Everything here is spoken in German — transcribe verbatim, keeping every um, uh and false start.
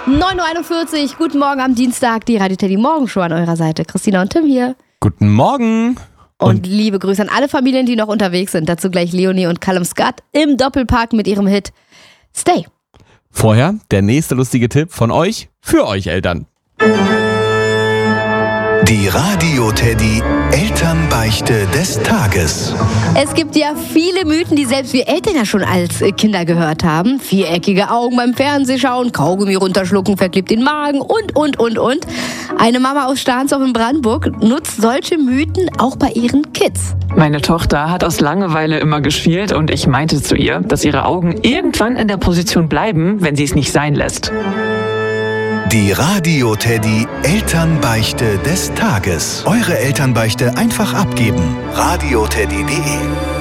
neun Uhr einundvierzig, guten Morgen am Dienstag, die Radio Teddy Morgenshow an eurer Seite. Christina und Tim hier. Guten Morgen. Und, Und liebe Grüße an alle Familien, die noch unterwegs sind. Dazu gleich Leonie und Callum Scott im Doppelpark mit ihrem Hit Stay. Vorher der nächste lustige Tipp von euch für euch Eltern. Die Radio Teddy Elternbeichte des Tages. Es gibt ja viele Mythen, die selbst wir Eltern ja schon als Kinder gehört haben. Viereckige Augen beim Fernsehschauen, Kaugummi runterschlucken, verklebt den Magen und, und, und, und. Eine Mama aus Stahnsdorf in Brandenburg nutzt solche Mythen auch bei ihren Kids. Meine Tochter hat aus Langeweile immer geschielt und ich meinte zu ihr, dass ihre Augen irgendwann in der Position bleiben, wenn sie es nicht sein lässt. Die Radio Teddy Elternbeichte des Tages. Eure Elternbeichte einfach abgeben. radioteddy punkt de